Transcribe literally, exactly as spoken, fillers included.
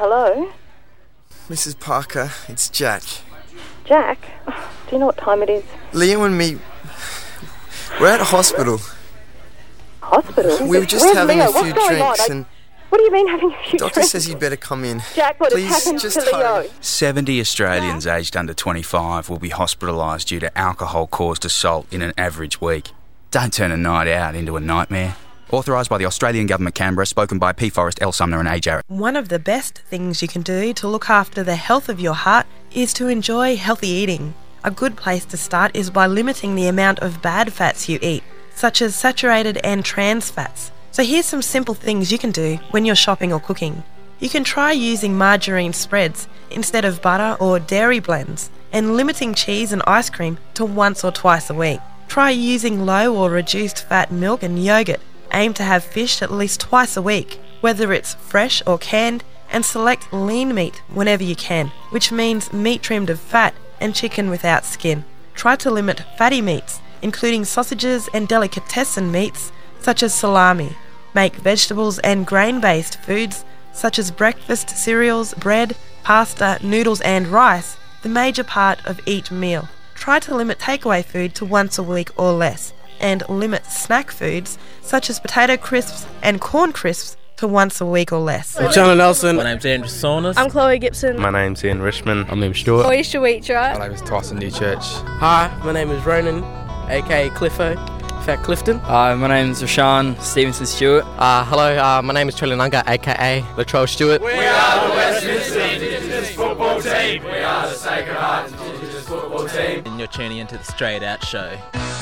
hello? Missus Parker, it's Jack. Jack? Oh, do you know what time it is? Leo and me, we're at a hospital. Hospital? We were just Where's having Leo? a few What's going drinks on? I- and What do you mean having a few doctor drinks? says you'd better come in. Jack, what Please, has happened just to Leo? hurry. seventy Australians aged under twenty-five will be hospitalised due to alcohol-caused assault in an average week. Don't turn a night out into a nightmare. Authorised by the Australian Government, Canberra, spoken by P. Forrest, L. Sumner and A. Jarrett. One of the best things you can do to look after the health of your heart is to enjoy healthy eating. A good place to start is by limiting the amount of bad fats you eat, such as saturated and trans fats. So here's some simple things you can do when you're shopping or cooking. You can try using margarine spreads instead of butter or dairy blends, and limiting cheese and ice cream to once or twice a week. Try using low or reduced fat milk and yogurt. Aim to have fish at least twice a week, whether it's fresh or canned, and select lean meat whenever you can, which means meat trimmed of fat and chicken without skin. Try to limit fatty meats, including sausages and delicatessen meats such as salami. Make vegetables and grain-based foods such as breakfast cereals, bread, pasta, noodles and rice the major part of each meal. Try to limit takeaway food to once a week or less, and limit snack foods such as potato crisps and corn crisps to once a week or less. I'm Chandler Nelson. My name's Andrew Saunders. I'm Chloe Gibson. My name's Ian Richmond. I'm Liam Stewart. Oisha Wheatright. My name is Tyson Newchurch. Hi, my name is Ronan, aka Cliffo, Fat Clifton. Hi, my name's Rashawn Stevenson Stewart. Uh, hello, uh, my name is Trillinunga, aka Latrell Stewart. We are the Westminster Indigenous Football Team. We are the Sacred Heart Indigenous Football Team. And you're tuning into the Straight Out Show.